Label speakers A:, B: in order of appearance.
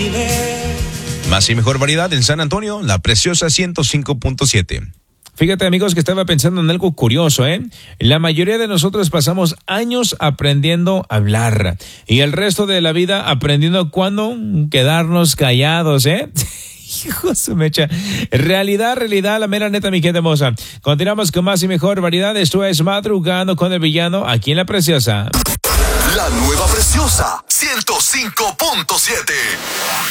A: Más y mejor variedad en San Antonio, La Preciosa 105.7.
B: Fíjate, amigos, que estaba pensando en algo curioso, ¿eh? La mayoría de nosotros pasamos años aprendiendo a hablar y el resto de la vida aprendiendo cuándo quedarnos callados, ¿eh? Hijo de su mecha. Realidad, la mera neta, mi gente hermosa. Continuamos con más y mejor variedad. Esto es Madrugando con el Villano, aquí en La Preciosa.
C: La nueva Preciosa 105.7.